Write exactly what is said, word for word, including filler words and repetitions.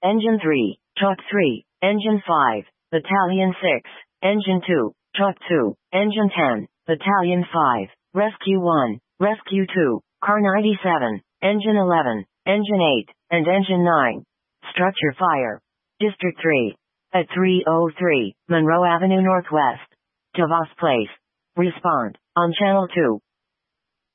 Engine three, Truck three, Engine five, Battalion six, Engine two, Truck two, Engine ten, Battalion five, Rescue one, Rescue two, Car ninety-seven, Engine eleven, Engine eight, and Engine nine. Structure fire. District three. At three oh three, Monroe Avenue Northwest. Tavas Place. Respond, on Channel two.